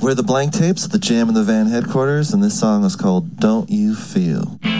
We're the Blank Tapes at the Jam in the Van headquarters, and this song is called Don't You Feel.